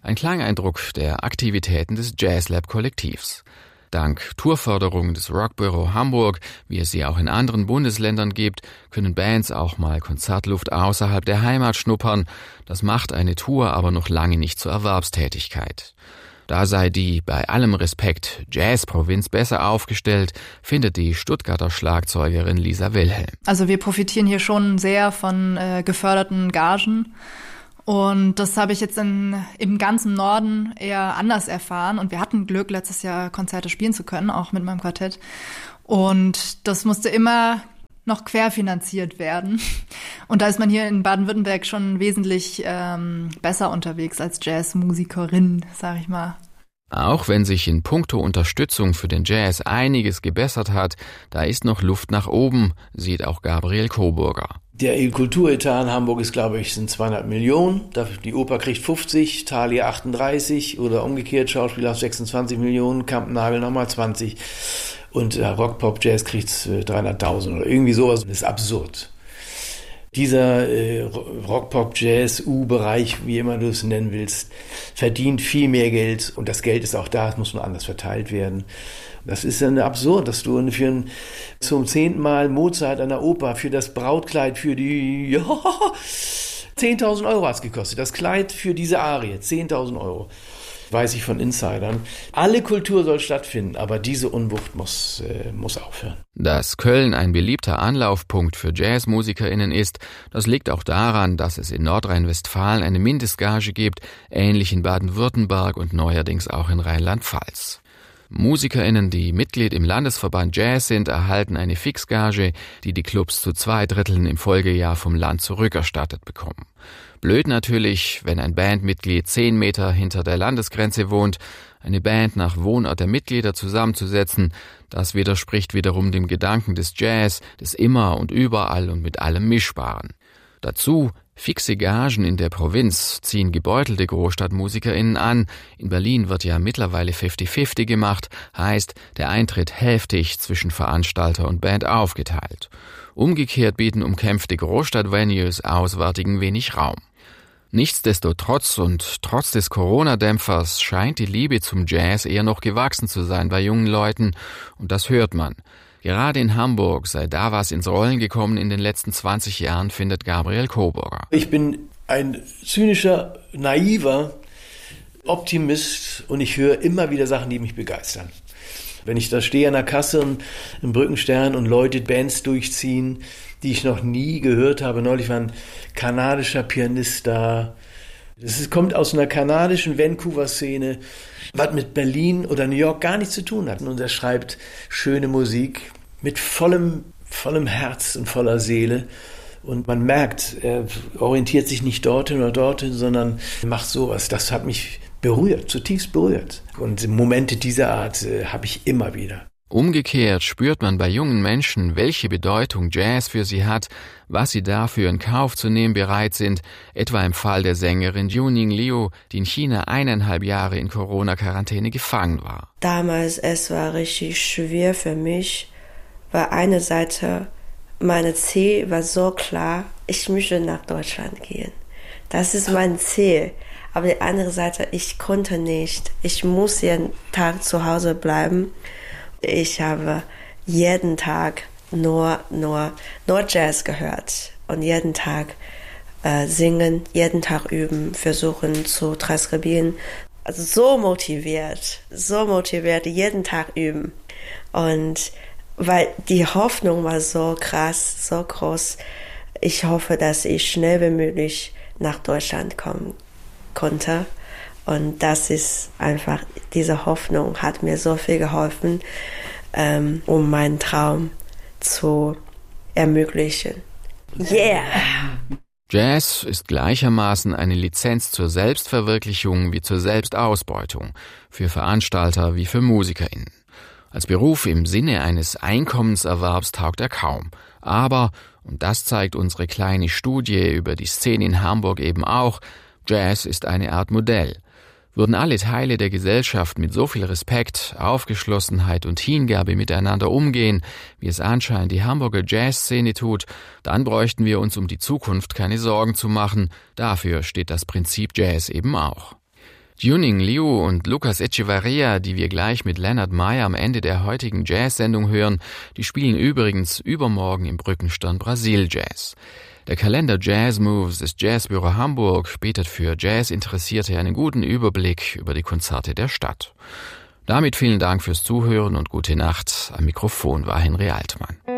Ein Klangeindruck der Aktivitäten des Jazzlab-Kollektivs. Dank Tourförderung des Rockbüro Hamburg, wie es sie auch in anderen Bundesländern gibt, können Bands auch mal Konzertluft außerhalb der Heimat schnuppern. Das macht eine Tour aber noch lange nicht zur Erwerbstätigkeit. Da sei die, bei allem Respekt, Jazzprovinz besser aufgestellt, findet die Stuttgarter Schlagzeugerin Lisa Wilhelm. Also wir profitieren hier schon sehr von geförderten Gagen. Und das habe ich jetzt im ganzen Norden eher anders erfahren. Und wir hatten Glück, letztes Jahr Konzerte spielen zu können, auch mit meinem Quartett. Und das musste immer noch querfinanziert werden. Und da ist man hier in Baden-Württemberg schon wesentlich besser unterwegs als Jazzmusikerin, sag ich mal. Auch wenn sich in puncto Unterstützung für den Jazz einiges gebessert hat, da ist noch Luft nach oben, sieht auch Gabriel Coburger. Der Kulturetat in Hamburg ist, glaube ich, sind 200 Millionen. Die Oper kriegt 50, Thalia 38 oder umgekehrt, Schauspieler 26 Millionen, Kampnagel nochmal 20 und Rock, Pop, Jazz kriegt 300.000 oder irgendwie sowas. Das ist absurd. Dieser Rock, Pop, Jazz, U-Bereich, wie immer du es nennen willst, verdient viel mehr Geld und das Geld ist auch da, es muss nur anders verteilt werden. Das ist ja absurd, dass du zum 10. Mal Mozart an der Oper für das Brautkleid für die 10.000 Euro hat es gekostet. Das Kleid für diese Arie, 10.000 Euro. Weiß ich von Insidern. Alle Kultur soll stattfinden, aber diese Unwucht muss aufhören. Dass Köln ein beliebter Anlaufpunkt für JazzmusikerInnen ist, das liegt auch daran, dass es in Nordrhein-Westfalen eine Mindestgage gibt, ähnlich in Baden-Württemberg und neuerdings auch in Rheinland-Pfalz. MusikerInnen, die Mitglied im Landesverband Jazz sind, erhalten eine Fixgage, die die Clubs zu 2/3 im Folgejahr vom Land zurückerstattet bekommen. Blöd natürlich, wenn ein Bandmitglied 10 Meter hinter der Landesgrenze wohnt, eine Band nach Wohnort der Mitglieder zusammenzusetzen, das widerspricht wiederum dem Gedanken des Jazz, des immer und überall und mit allem Mischbaren. Dazu fixe Gagen in der Provinz ziehen gebeutelte GroßstadtmusikerInnen an. In Berlin wird ja mittlerweile 50-50 gemacht, heißt, der Eintritt hälftig zwischen Veranstalter und Band aufgeteilt. Umgekehrt bieten umkämpfte Großstadtvenues Auswärtigen wenig Raum. Nichtsdestotrotz und trotz des Corona-Dämpfers scheint die Liebe zum Jazz eher noch gewachsen zu sein bei jungen Leuten und das hört man. Gerade in Hamburg sei da was ins Rollen gekommen in den letzten 20 Jahren, findet Gabriel Coburger. Ich bin ein zynischer, naiver Optimist und ich höre immer wieder Sachen, die mich begeistern. Wenn ich da stehe an der Kasse im Brückenstern und Leute Bands durchziehen, die ich noch nie gehört habe. Neulich war ein kanadischer Pianist da. Kommt aus einer kanadischen Vancouver-Szene, was mit Berlin oder New York gar nichts zu tun hat. Und er schreibt schöne Musik mit vollem Herz und voller Seele. Und man merkt, er orientiert sich nicht dorthin oder dorthin, sondern macht sowas. Das hat mich berührt, zutiefst berührt. Und Momente dieser Art habe ich immer wieder. Umgekehrt spürt man bei jungen Menschen, welche Bedeutung Jazz für sie hat, was sie dafür in Kauf zu nehmen bereit sind, etwa im Fall der Sängerin Yuning Liu, die in China 1,5 Jahre in Corona-Quarantäne gefangen war. Damals, es war richtig schwer für mich, weil eine Seite, meine Ziel war so klar, ich möchte nach Deutschland gehen. Das ist mein Ziel. Aber die andere Seite, ich konnte nicht. Ich muss jeden Tag zu Hause bleiben. Ich habe jeden Tag nur Jazz gehört und jeden Tag singen, jeden Tag üben, versuchen zu transkribieren. Also so motiviert, jeden Tag üben. Und weil die Hoffnung war so krass, so groß, ich hoffe, dass ich schnell wie möglich nach Deutschland kommen konnte. Und das ist einfach, diese Hoffnung hat mir so viel geholfen, um meinen Traum zu ermöglichen. Yeah! Jazz ist gleichermaßen eine Lizenz zur Selbstverwirklichung wie zur Selbstausbeutung, für Veranstalter wie für MusikerInnen. Als Beruf im Sinne eines Einkommenserwerbs taugt er kaum. Aber, und das zeigt unsere kleine Studie über die Szene in Hamburg eben auch, Jazz ist eine Art Modell. Würden alle Teile der Gesellschaft mit so viel Respekt, Aufgeschlossenheit und Hingabe miteinander umgehen, wie es anscheinend die Hamburger Jazzszene tut, dann bräuchten wir uns um die Zukunft keine Sorgen zu machen. Dafür steht das Prinzip Jazz eben auch. Yuning Liu und Lucas Echevarria, die wir gleich mit Leonard Meyer am Ende der heutigen Jazz-Sendung hören, die spielen übrigens übermorgen im Brückenstern Brasil Jazz. Der Kalender Jazz Moves des Jazzbüro Hamburg bietet für Jazz-Interessierte einen guten Überblick über die Konzerte der Stadt. Damit vielen Dank fürs Zuhören und gute Nacht. Am Mikrofon war Henry Altmann.